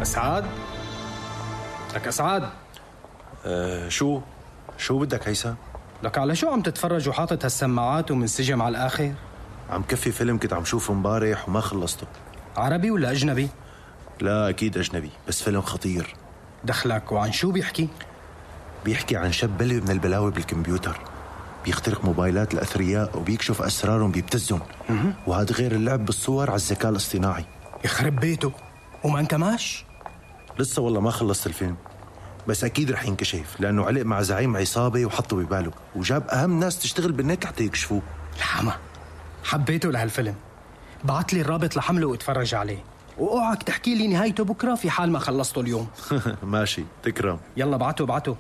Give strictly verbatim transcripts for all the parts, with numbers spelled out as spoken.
أسعد؟ لك أسعد؟ أه شو؟ شو بدك هيثم؟ لك على شو عم تتفرج وحاطط هالسماعات ومنسجم على الآخر؟ عم كفي فيلم كنت عم شوفه مبارح وما خلصته. عربي ولا أجنبي؟ لا أكيد أجنبي، بس فيلم خطير. دخلك وعن شو بيحكي؟ بيحكي عن شاب بلي من البلاوي بالكمبيوتر، بيخترق موبايلات الأثرياء وبيكشف أسرارهم بيبتزهم، وهذا غير اللعب بالصور على الذكاء الاصطناعي. يخرب بيته، وما انكماش؟ لسه والله ما خلصت الفيلم، بس أكيد رح ينكشف لأنه علق مع زعيم عصابة وحطه بباله وجاب أهم ناس تشتغل بالنت حتى يكشفوه. الحما حبيته لهالفيلم، بعت لي الرابط لحمله واتفرج عليه، واوعك تحكي لي نهايته بكرة في حال ما خلصته اليوم. ماشي تكرم. يلا بعته بعته.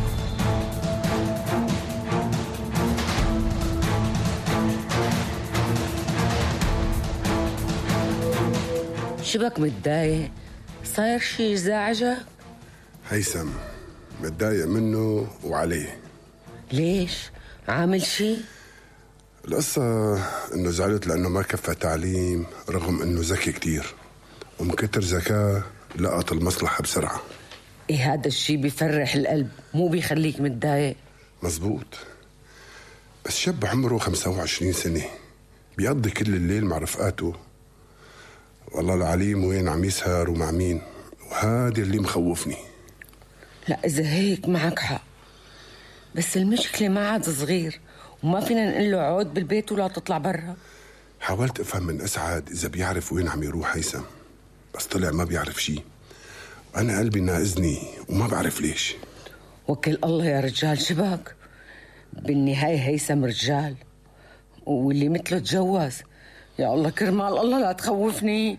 شبك متضايق؟ صاير شي يزعجك؟ هيثم متضايق منه وعليه. ليش؟ عامل شي؟ القصة انه زعلت لانه ما كفى تعليم رغم انه ذكي كتير، ومن كتر ذكاء لقط المصلحة بسرعة. ايه هذا الشي بيفرح القلب، مو بيخليك متضايق. مزبوط، بس شاب عمره خمسة وعشرين سنة بيقضي كل الليل مع رفقاته، والله العليم وين عم يسهر ومع مين، وهذا اللي مخوفني. لا إذا هيك معك حق، بس المشكلة ما عاد صغير وما فينا نقول له عود بالبيت ولا تطلع برا. حاولت أفهم من أسعد إذا بيعرف وين عم يروح هيثم، بس طلع ما بيعرف شي، وأنا قلبي ناقزني وما بعرف ليش. وكل الله يا رجال شبك، بالنهاية هيثم رجال واللي مثله تجوز. يا الله كرمال الله لا تخوفني.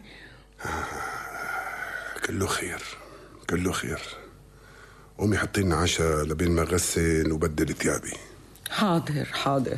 كله خير كله خير. قومي حطي لنا عشاء لبين ما غسل وبدل ثيابي. حاضر حاضر.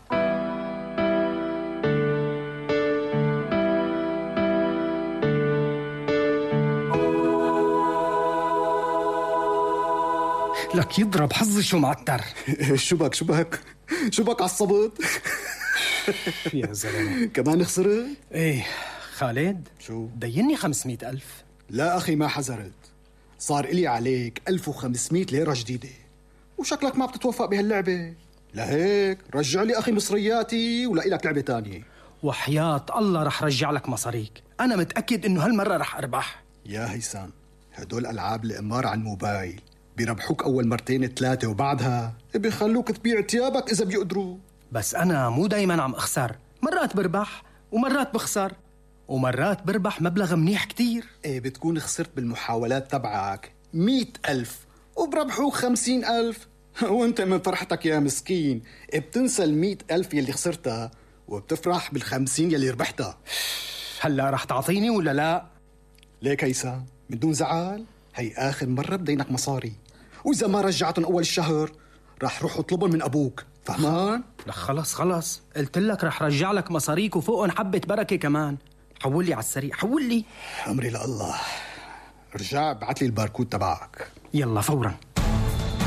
لك يضرب حظي شو معتر. شبك شبك شبك عصبت. يا زلمة كمان خسرت؟ ايه خالد شو؟ ديني خمسمئة ألف. لا أخي ما حذرت، صار إلي عليك ألف وخمسمئة ليرة جديدة، وشكلك ما بتتوفق بهاللعبة. لهيك رجع لي أخي مصرياتي ولا إلك لعبة تانية. وحياة الله رح رجع لك مصاريك، أنا متأكد إنه هالمرة رح أربح. يا هيثم هدول ألعاب الإمارة على الموبايل بيربحوك أول مرتين ثلاثة، وبعدها بيخلوك تبيع ثيابك إذا بيقدروا. بس أنا مو دايما عم أخسر، مرات بربح ومرات بخسر، ومرات بربح مبلغ منيح كتير. إيه بتكون خسرت بالمحاولات تبعك مئة ألف وبربحوك خمسين ألف، وانت من فرحتك يا مسكين بتنسى المئة ألف يلي خسرتها وبتفرح بالخمسين يلي ربحتها. هلا رح تعطيني ولا لا؟ ليك هيثم من دون زعل، هي آخر مرة بدينك مصاري، وإذا ما رجعتن أول الشهر رح روح اطلبهم من أبوك، فهمان؟ لا خلص خلص، قلت لك رح رجع لك مصاريك وفوقهم حبة بركة كمان. حول لي على السريع، حول لي. أمري لله. رجع بعت لي الباركود تبعك. يلا فورا.